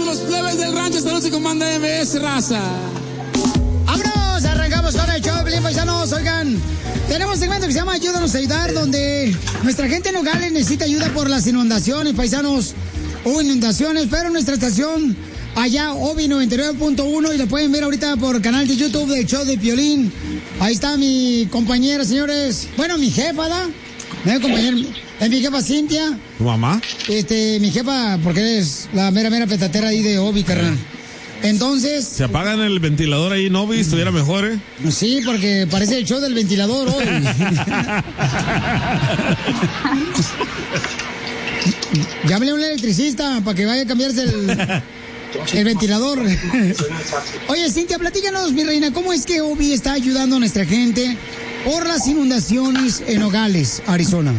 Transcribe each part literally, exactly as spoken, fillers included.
los plebes del rancho. Saludos y comanda M S, raza. ¡Vámonos! Arrancamos con el show, bien paisanos. Oigan, tenemos un segmento que se llama Ayúdanos a Ayudar, donde nuestra gente en Nogales necesita ayuda por las inundaciones, paisanos. Hubo inundaciones, pero nuestra estación allá, Obi noventa y nueve punto uno, y la pueden ver ahorita por el canal de YouTube del show de Piolín. Ahí está mi compañera, señores. Bueno, mi jefa, ¿da? Mi compañera, es mi jefa Cintia. ¿Tu mamá? Este, mi jefa, porque es la mera, mera petatera ahí de Obi, carnal. Entonces... ¿Se apagan el ventilador ahí, no, vi? Estuviera mejor, ¿eh? Sí, porque parece el show del ventilador hoy. Llámale a un electricista para que vaya a cambiarse el... el ventilador. Oye, Cintia, platícanos, mi reina, ¿cómo es que Obi está ayudando a nuestra gente por las inundaciones en Nogales, Arizona?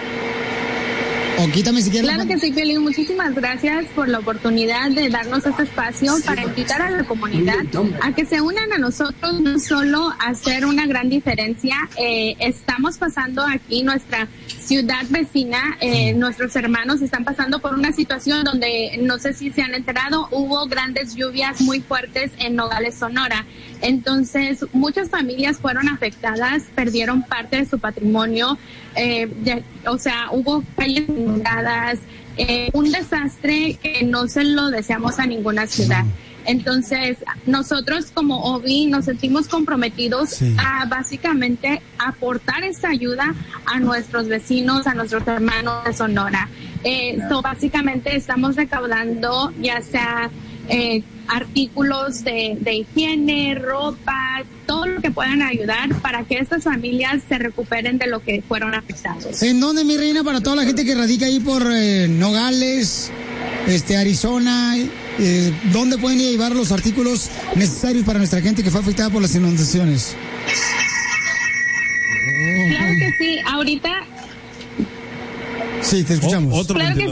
O quítame si quieres. Claro que sí, Piolín. Muchísimas gracias por la oportunidad de darnos este espacio para invitar a la comunidad a que se unan a nosotros, no solo a hacer una gran diferencia. Eh, estamos pasando aquí, nuestra ciudad vecina, eh, nuestros hermanos están pasando por una situación donde, no sé si se han enterado, hubo grandes lluvias muy fuertes en Nogales, Sonora. Entonces, muchas familias fueron afectadas, perdieron parte de su patrimonio, eh, de, o sea, hubo calles inundadas, eh, un desastre que no se lo deseamos a ninguna ciudad. Entonces, nosotros como Obi nos sentimos comprometidos sí. a básicamente aportar esta ayuda a nuestros vecinos, a nuestros hermanos de Sonora. Eh, so, básicamente estamos recaudando ya sea eh, artículos de, de higiene, ropa, todo lo que puedan ayudar para que estas familias se recuperen de lo que fueron afectados. ¿En dónde, mi reina, para toda la gente que radica ahí por eh, Nogales, este, Arizona, eh, dónde pueden ir a llevar los artículos necesarios para nuestra gente que fue afectada por las inundaciones? Claro que sí, ahorita... Sí, te escuchamos. O, otro claro que